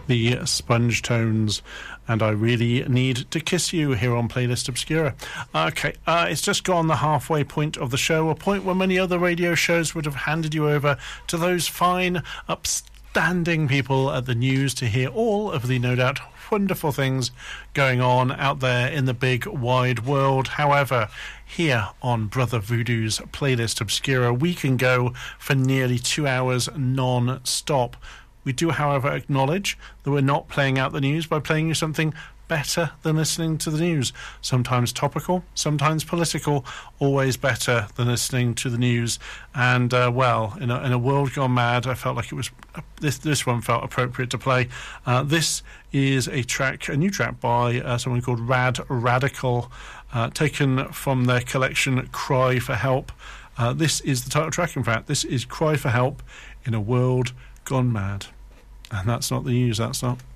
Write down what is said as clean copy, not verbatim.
The Sponge Tones, and I Really Need to Kiss You here on Playlist Obscura. Okay, it's just gone the halfway point of the show, a point where many other radio shows would have handed you over to those fine, upstanding people at the news to hear all of the, no doubt, wonderful things going on out there in the big wide world. However, here on Brother Voodoo's Playlist Obscura, we can go for nearly 2 hours non-stop. We do, however, acknowledge that we're not playing out the news by playing you something better than listening to the news. Sometimes topical, sometimes political, always better than listening to the news. And, well, in a world gone mad, I felt like it was this one felt appropriate to play. This is a new track by someone called Rad Radical, taken from their collection Cry for Help. This is the title track, in fact. This is Cry for Help in a World Gone Mad. And that's not the news, that's not.